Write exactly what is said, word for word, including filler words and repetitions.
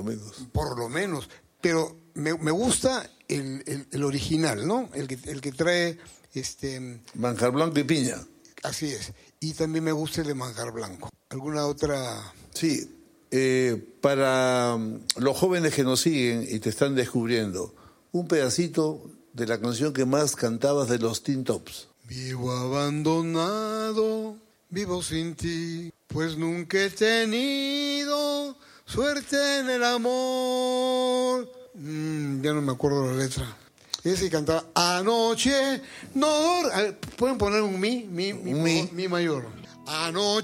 menos. Por lo menos. Pero me, me gusta el, el, el original, ¿no? El que, el que trae... este Manjar blanco y piña. Así es. Y también me gusta el de manjar blanco. ¿Alguna otra...? Sí. Eh, para los jóvenes que nos siguen y te están descubriendo, un pedacito de la canción que más cantabas de los Teen Tops. Vivo abandonado, vivo sin ti, pues nunca he tenido suerte en el amor. Mm, ya no me acuerdo la letra. Ese cantaba anoche, no... ¿Pueden poner un mi? Mi, mi, Un mi. mi mayor. Anoche.